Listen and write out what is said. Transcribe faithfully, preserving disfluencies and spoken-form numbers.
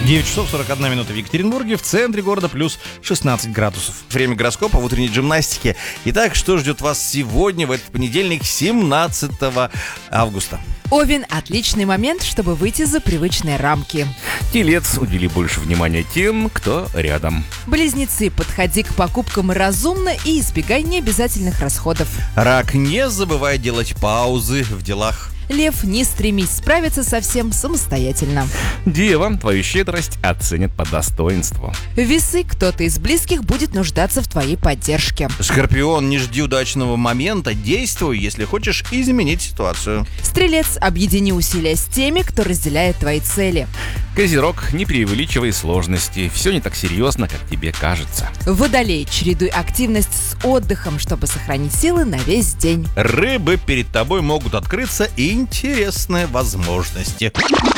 девять часов сорок одна минута в Екатеринбурге, в центре города плюс шестнадцать градусов. Время гороскопа в утренней гимнастике. Итак, что ждет вас сегодня, в этот понедельник, семнадцатого августа? Овен – отличный момент, чтобы выйти за привычные рамки. Телец, удели больше внимания тем, кто рядом. Близнецы, подходи к покупкам разумно и избегай необязательных расходов. Рак, не забывай делать паузы в делах. Лев, не стремись справиться со всем самостоятельно. Дева, твою щедрость оценят по достоинству. Весы, кто-то из близких будет нуждаться в твоей поддержке. Скорпион, не жди удачного момента, действуй, если хочешь изменить ситуацию. Стрелец, объедини усилия с теми, кто разделяет твои цели. Козерог, не преувеличивай сложности, все не так серьезно, как тебе кажется. Водолей, чередуй активность с отдыхом, чтобы сохранить силы на весь день. Рыбы, перед тобой могут открыться интересные возможности.